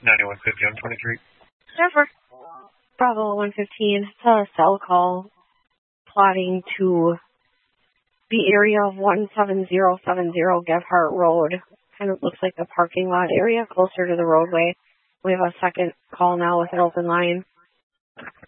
9150 on 23. Jennifer. Bravo 115. It's a cell call plotting to the area of 17070 Gebhardt Road. Kind of looks like the parking lot area closer to the roadway. We have a second call now with an open line.